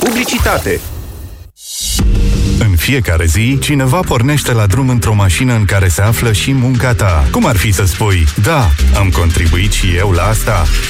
publicitate. În fiecare zi, cineva pornește la drum într-o mașină în care se află și munca ta. Cum ar fi să spui, da, am contribuit și eu la asta?